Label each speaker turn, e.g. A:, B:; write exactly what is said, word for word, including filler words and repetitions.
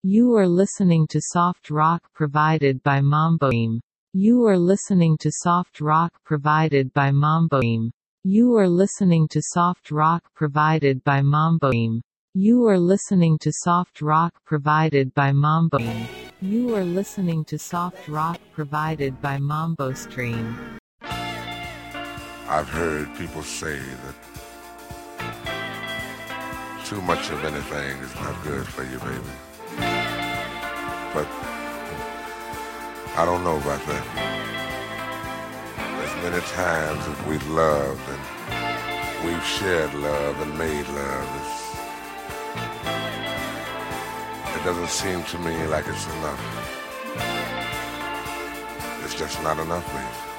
A: You are listening to soft rock provided by Mamboim. You are listening to soft rock provided by Mamboim. You are listening to soft rock provided by Mamboim. You are listening to soft rock provided by Mamboim. You are listening to soft rock provided by Mambo Stream.
B: I've heard people say that too much of anything is not good for you, baby. But I don't know about that. As many times as we've loved and we've shared love and made love, it's, it doesn't seem to me like it's enough. It's just not enough, baby.